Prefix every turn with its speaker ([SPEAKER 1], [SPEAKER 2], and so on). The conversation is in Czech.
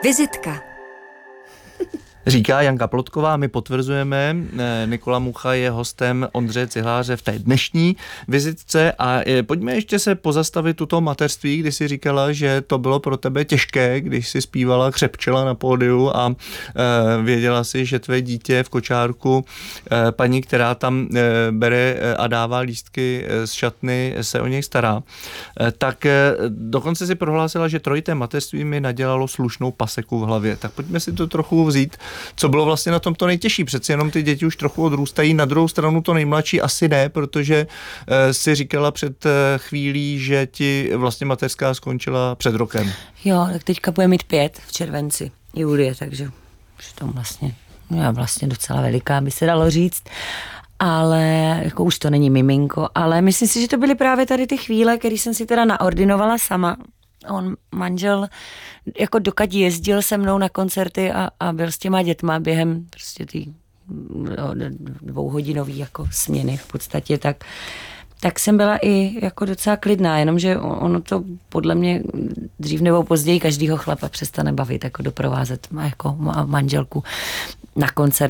[SPEAKER 1] Vizitka.
[SPEAKER 2] Říká Janka Plotková, my potvrzujeme, Nikola Mucha je hostem Ondřeje Cihláře v té dnešní vizitce a pojďme ještě se pozastavit u toho mateřství, kdy jsi říkala, že to bylo pro tebe těžké, když jsi zpívala, křepčela na pódiu a věděla si, že tvé dítě v kočárku, paní, která tam bere a dává lístky z šatny, se o něj stará. Tak dokonce si prohlásila, že trojité mateřství mi nadělalo slušnou paseku v hlavě. Tak pojďme si to trochu vzít. Co bylo vlastně na tom to nejtěžší? Přeci jenom ty děti už trochu odrůstají, na druhou stranu to nejmladší asi ne, protože si říkala před chvílí, že ti vlastně mateřská skončila před rokem.
[SPEAKER 3] Jo, tak teďka bude mít 5 v červenci, Julie, takže už to vlastně docela veliká, by se dalo říct. Ale jako už to není miminko, ale myslím si, že to byly právě tady ty chvíle, které jsem si teda naordinovala sama. On, manžel, jako dokud jezdil se mnou na koncerty a byl s těma dětma během prostě ty 2hodinový jako směny v podstatě, tak jsem byla i jako docela klidná, jenomže ono to podle mě dřív nebo později každýho chlapa přestane bavit, jako doprovázet jako manželku na koncert